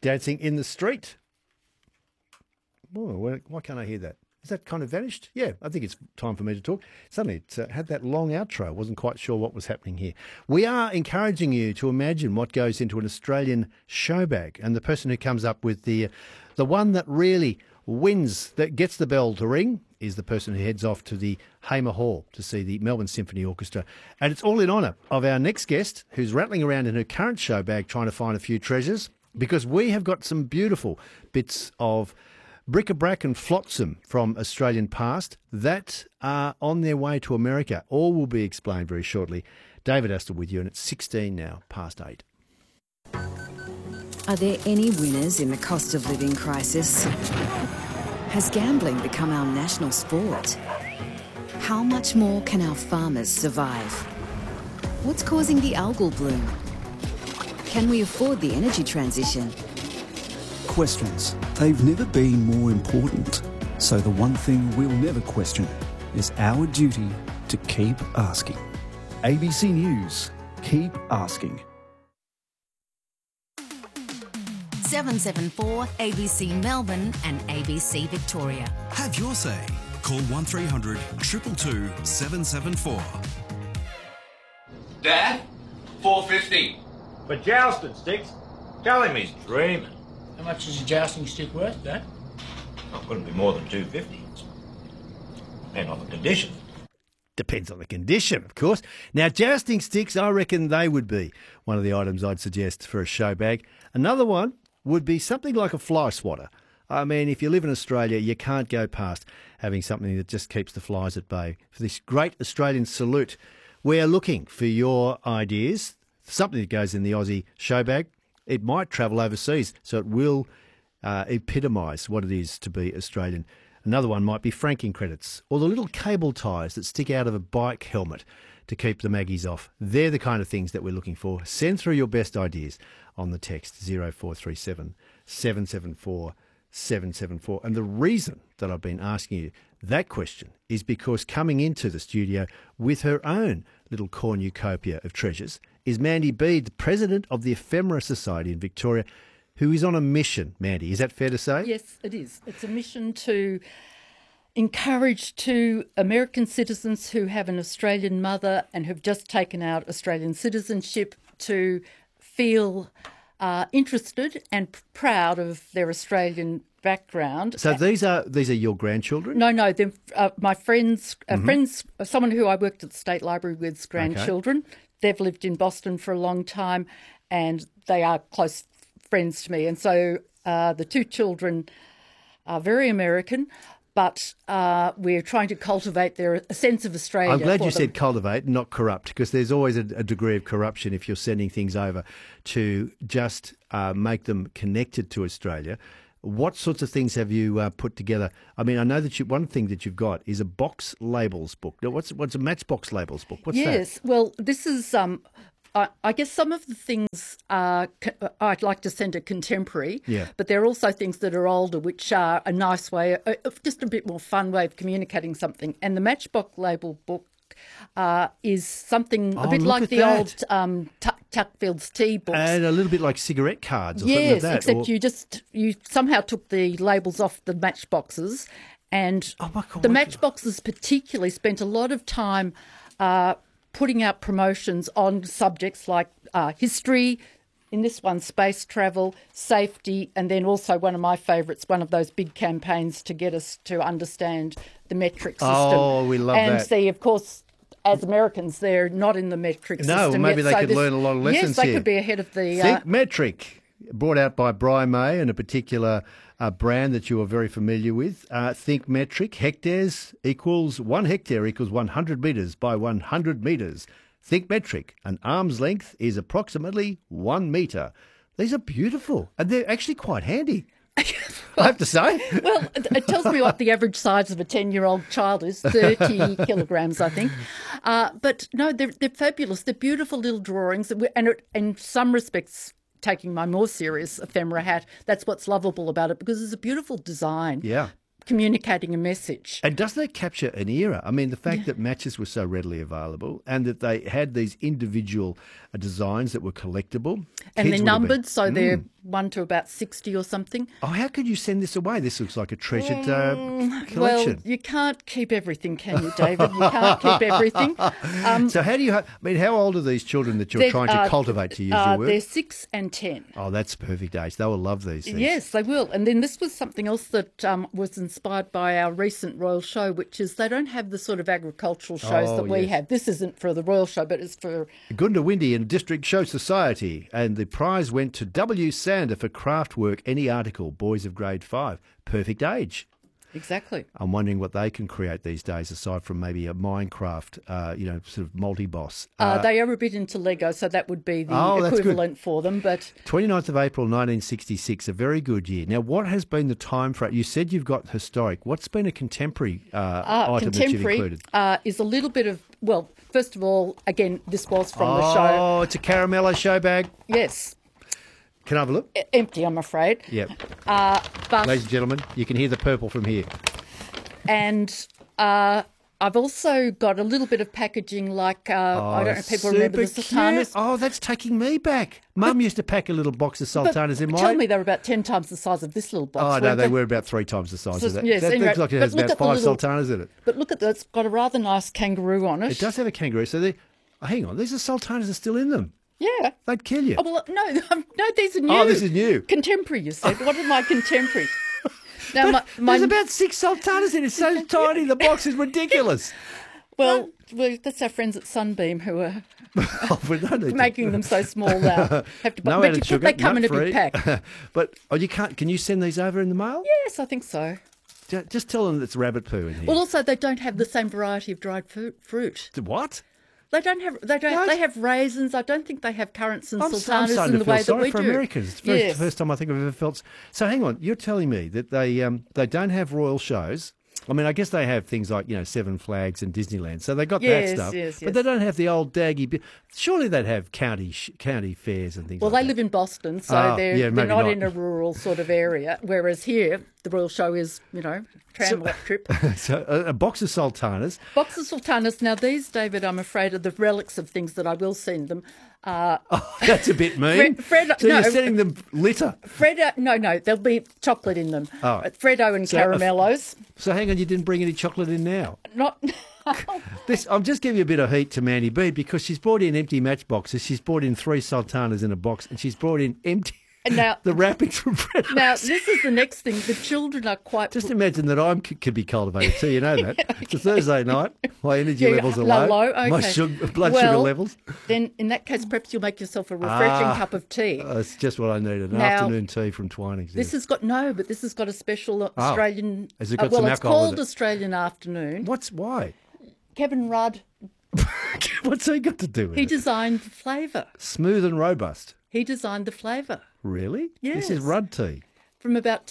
Dancing in the Street. Oh, why can't I hear that? Has that kind of vanished? Yeah, I think it's time for me to talk. Suddenly it had that long outro. I wasn't quite sure what was happening here. We are encouraging you to imagine what goes into an Australian show bag, and the person who comes up with the one that really wins, that gets the bell to ring, is the person who heads off to the Hamer Hall to see the Melbourne Symphony Orchestra. And it's all in honour of our next guest, who's rattling around in her current show bag trying to find a few treasures, because we have got some beautiful bits of bric-a-brac and flotsam from Australian past that are on their way to America. All will be explained very shortly. David Astle with you, and it's 16 now, past 8. Are there any winners in the cost of living crisis? Has gambling become our national sport? How much more can our farmers survive? What's causing the algal bloom? Can we afford the energy transition? Questions. They've never been more important. So the one thing we'll never question is our duty to keep asking. ABC News. Keep asking. 774 ABC Melbourne and ABC Victoria. Have your say. Call 1300 222 774. Dad, 450. For jousting sticks? Tell him he's dreaming. How much is a jousting stick worth, Dad? Oh, it couldn't be more than 250. Depends on the condition. Depends on the condition, of course. Now, jousting sticks, I reckon they would be one of the items I'd suggest for a show bag. Another one would be something like a fly swatter. I mean, if you live in Australia, you can't go past having something that just keeps the flies at bay. For this great Australian salute, we're looking for your ideas, something that goes in the Aussie show bag. It might travel overseas, so it will epitomise what it is to be Australian. Another one might be franking credits, or the little cable ties that stick out of a bike helmet to keep the maggies off. They're the kind of things that we're looking for. Send through your best ideas on the text 0437 774 774. And the reason that I've been asking you that question is because coming into the studio with her own little cornucopia of treasures is Mandy Bede, the president of the Ephemera Society in Victoria, who is on a mission. Mandy, is that fair to say? Yes, it is. It's a mission to encourage to American citizens who have an Australian mother and have just taken out Australian citizenship to feel interested and proud of their Australian background. So these are your grandchildren? No, they're my friends, someone who I worked at the State Library with's grandchildren. Okay. They've lived in Boston for a long time and they are close friends to me. And so the two children are very American, but we're trying to cultivate a sense of Australia. I'm glad you said cultivate, not corrupt, because there's always a degree of corruption if you're sending things over to just make them connected to Australia. What sorts of things have you put together? I mean, I know that one thing that you've got is a box labels book. Now, what's a Matchbox labels book? What's that? Yes, well, this is, I guess some of the things I'd like to send a contemporary, but there are also things that are older, which are a nice way, just a bit more fun way of communicating something. And the Matchbox label book is something a bit like the old Tuckfield's tea books. And a little bit like cigarette cards or something like that. Yes, except you somehow took the labels off the matchboxes. And the matchboxes particularly spent a lot of time putting out promotions on subjects like history, in this one, space travel, safety, and then also one of my favourites, one of those big campaigns to get us to understand the metric system. Oh, we love that. And see, of course, as Americans, they're not in the metric system No, maybe yet, they could learn a lot of lessons here. Yes, they here. could be ahead of the... Think Metric, brought out by Bri May and a particular brand that you are very familiar with. Think Metric, hectares equals 1 hectare equals 100 metres by 100 metres. Think Metric, an arm's length is approximately 1 metre. These are beautiful and they're actually quite handy. I have to say. Well, it tells me what the average size of a 10-year-old child is, 30 kilograms, I think. But no, they're fabulous. They're beautiful little drawings. And in some respects, taking my more serious ephemera hat, that's what's lovable about it, because it's a beautiful design. Yeah. communicating a message. And doesn't it capture an era? I mean, the fact that matches were so readily available and that they had these individual designs that were collectible. And they're kids would have numbered, been- so they're 1 to about 60 or something. Oh, how could you send this away? This looks like a treasured collection. Well, you can't keep everything, can you, David? You can't keep everything. So how do you... I mean, how old are these children that you're They're, trying to cultivate, to use your word? They're 6 and 10. Oh, that's perfect age. They will love these things. Yes, they will. And then this was something else that was inspired by our recent Royal Show, which is they don't have the sort of agricultural shows that we yes. have. This isn't for the Royal Show, but it's for... Goondiwindi and District Show Society, and the prize went to W. Sander for craft work, any article, boys of grade 5. Perfect age. Exactly. I'm wondering what they can create these days, aside from maybe a Minecraft, sort of multi-boss. They are a bit into Lego, so that would be the Oh, that's good. equivalent for them. But 29th of April 1966, a very good year. Now, what has been the time frame? You said you've got historic. What's been a contemporary item that you've included? Is a little bit of, well, first of all, again, this was from the show. Oh, it's a Caramello show bag. Yes. Can I have a look? Empty, I'm afraid. Yep. But Ladies and gentlemen, you can hear the purple from here. And I've also got a little bit of packaging like, I don't know if people remember the super sultanas. cute. Oh, that's taking me back. Mum used to pack a little box of But sultanas in tell mine. me they were about 10 times the size of this little box. Oh, no, weren't they were about 3 times the size So, of that. yes, that anyway, looks like it but has look about at the 5 little- sultanas in it. But look at that, it's got a rather nice kangaroo on it. It does have a kangaroo. So hang on, these are sultanas are still in them. Yeah. They'd kill you. Oh, well, no, no, these are new. Oh, this is new. Contemporary, you said. What are my contemporaries? Now, There's about 6 sultanas in it. It's so tiny. The box is ridiculous. well, that's our friends at Sunbeam who are Oh, we don't need to- making them so small now. Have to buy, No but added you- sugar. they come in a nut-free. big pack. But you can't. Can you send these over in the mail? Yes, I think so. Just tell them it's rabbit poo in here. Well, also they don't have the same variety of dried fruit. What? They don't have. They don't. What? They have raisins. I don't think they have currants and I'm sultanas starting in to the feel way that sorry we for do. Americans. It's the Yes. first time I think I've ever felt. So hang on, you're telling me that they don't have royal shows. I mean, I guess they have things like, Seven Flags and Disneyland, so they got Yes, that stuff. yes, But yes. they don't have the old daggy. Surely they'd have county fairs and things. Well, like they that. live in Boston, so Ah, they're yeah, maybe not not. in a rural sort of area. Whereas here, the Royal Show is, tram trip. So a box of sultanas. Box of sultanas. Now, these, David, I'm afraid, are the relics of things that I will send them. That's a bit mean. Fred- so no. you're sending them litter. No, there'll be chocolate in them. Oh. Freddo and So, caramellos. So hang on, you didn't bring any chocolate in now. Not. I'm just giving you a bit of heat to Mandy Bede because she's brought in empty matchboxes. She's brought in 3 sultanas in a box, and she's brought in empty Now, the wrappings from Fred. now, this is the next thing. The children are quite. Just imagine that I could be cultivated too. You know that. It's a Thursday night. My energy Yeah, levels are low, low. okay. My blood sugar levels. Then, in that case, perhaps you'll make yourself a refreshing cup of tea. It's just what I needed. An Now, afternoon tea from Twinings. This has got but this has got a special Oh. Australian. Has it got well, some it's alcohol with called it? Australian Afternoon. Why? Kevin Rudd, What's he got to do with he it? designed the flavour. Smooth and robust. He designed the flavour Really? This Yes. is Rudd tea. from about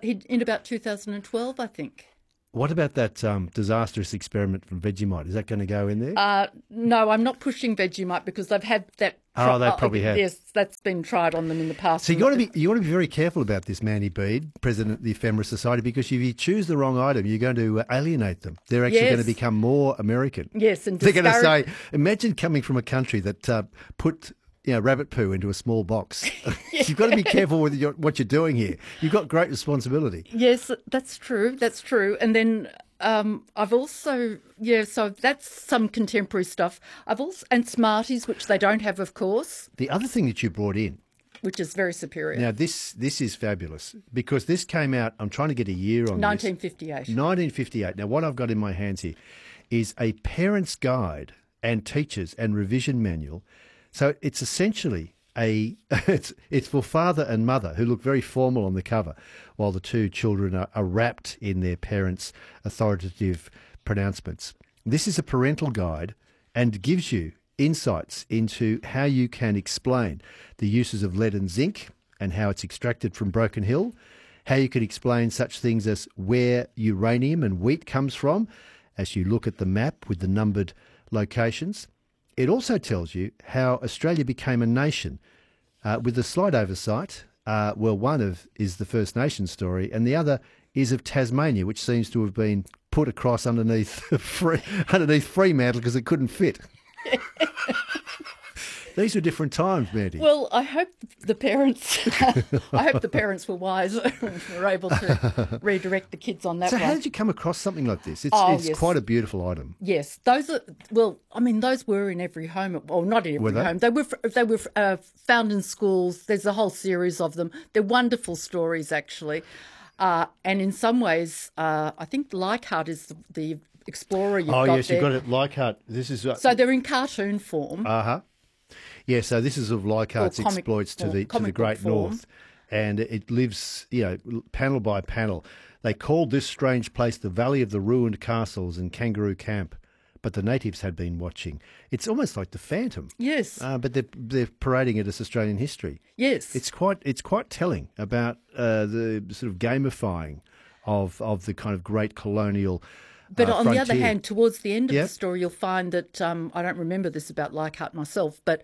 2012, I think. What about that disastrous experiment from Vegemite? Is that going to go in there? No, I'm not pushing Vegemite because they've had that. Oh, they probably have. Yes, that's been tried on them in the past. So you want to be very careful about this, Mandy Bede, President of the Ephemera Society, because if you choose the wrong item, you're going to alienate them. They're actually Yes. going to become more American. Yes, and They're going to discourage- say, imagine coming from a country that put rabbit poo into a small box. You've got to be careful with what you're doing here. You've got great responsibility. Yes, that's true. That's true. And then I've also, so that's some contemporary stuff. And Smarties, which they don't have, of course, The other thing that you brought in, which is very superior. now this is fabulous because this came out, I'm trying to get a year on 1958. this. 1958. Now what I've got in my hands here is a parent's guide and teachers and revision manual. So it's essentially it's for father and mother who look very formal on the cover while the 2 children are wrapped in their parents' authoritative pronouncements. This is a parental guide and gives you insights into how you can explain the uses of lead and zinc and how it's extracted from Broken Hill, how you can explain such things as where uranium and wheat comes from as you look at the map with the numbered locations. It also tells you how Australia became a nation with a slight oversight. One is the First Nations story and the other is of Tasmania, which seems to have been put across underneath Fremantle because it couldn't fit. These were different times, Mandy. Well, I hope the parents were wise and were able to redirect the kids on that So one. how did you come across something like this? It's Yes. quite a beautiful item. Yes, those were in every home. Well, not in every they? home. They were found in schools. There's a whole series of them. They're wonderful stories, actually. And in some ways, I think Leichhardt is the explorer you've got there. Oh, yes, you've got it. Leichhardt. This is... So they're in cartoon form. Uh-huh. Yeah, so this is of Leichhardt's exploits to the Great North, and it lives, panel by panel. They called this strange place the Valley of the Ruined Castles and Kangaroo Camp, but the natives had been watching. It's almost like the Phantom. Yes. But they're parading it as Australian history. Yes. It's quite telling about the sort of gamifying of the kind of great colonial But on frontier. the other hand, towards the end of Yep. the story, you'll find that I don't remember this about Leichhardt myself, but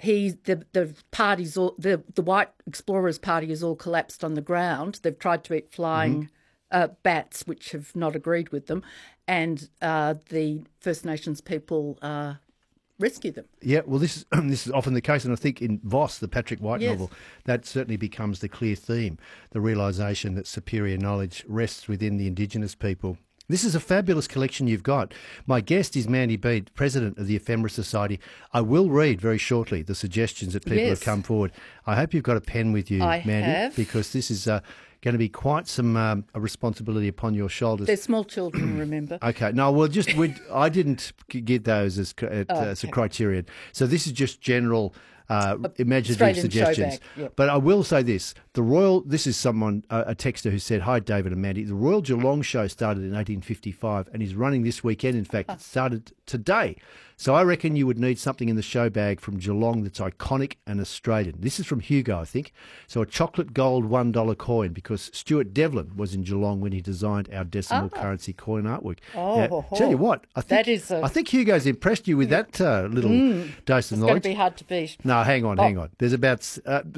the parties, the white explorers' party has all collapsed on the ground. They've tried to eat flying bats, which have not agreed with them, and the First Nations people rescue them. Yeah, well, this is often the case, and I think in Voss, the Patrick White Yes. novel, that certainly becomes the clear theme: the realisation that superior knowledge rests within the Indigenous people. This is a fabulous collection you've got. My guest is Mandy Bede, President of the Ephemera Society. I will read very shortly the suggestions that people have come forward. I hope you've got a pen with you, I Mandy, have. because this is going to be quite some a responsibility upon your shoulders. They're small children, remember. Okay, no, well, I didn't get those as a criterion. So this is just general imaginative Australian suggestions. showbag, yep. But I will say this: this is someone, a texter who said, "Hi, David and Mandy. The Royal Geelong show started in 1855 and is running this weekend. In fact, it started today. So I reckon you would need something in the show bag from Geelong that's iconic and Australian." This is from Hugo, I think. So a chocolate gold $1 coin, because Stuart Devlin was in Geelong when he designed our decimal currency coin artwork. Tell you what, I think Hugo's impressed you with that little dose of It's knowledge. going to be hard to beat. No, hang on. There's about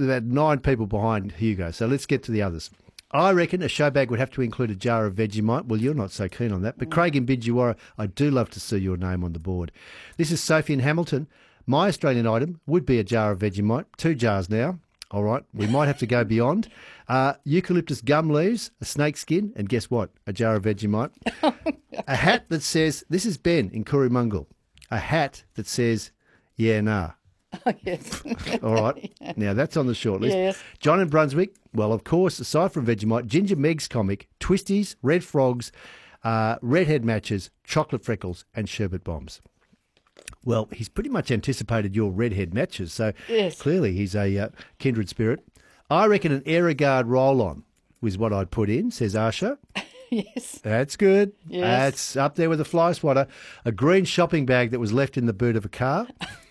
9 people behind Hugo, so let's get to the others. I reckon a show bag would have to include a jar of Vegemite. Well, you're not so keen on that. But Craig in Bidjiwarra, I do love to see your name on the board. This is Sophie in Hamilton. My Australian item would be a jar of Vegemite. 2 jars now. All right, we might have to go beyond. Eucalyptus gum leaves, a snake skin, and guess what? A jar of Vegemite. A hat that says, this is Ben in Coorimundle, a hat that says, yeah, nah. Oh, yes. All right. Now, that's on the short list. Yes. John in Brunswick, well, of course, aside from Vegemite, Ginger Meg's comic, Twisties, Red Frogs, Redhead Matches, Chocolate Freckles, and Sherbet Bombs. Well, he's pretty much anticipated your Redhead Matches, so clearly he's a kindred spirit. I reckon an Aerogard roll-on was what I'd put in, says Asha. Yes. That's good. Yes. That's up there with a fly swatter. A green shopping bag that was left in the boot of a car.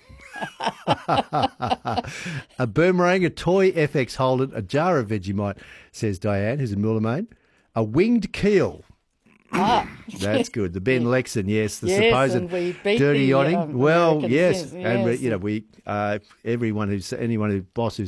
A boomerang, a toy FX Holden, a jar of Vegemite, says Diane, who's in Moolamane. A winged keel. That's good. The Ben Lexon, yes, the supposed and we beat dirty the, yachting. Well, Americans, yes, yes, and yes. anyone who's boss who's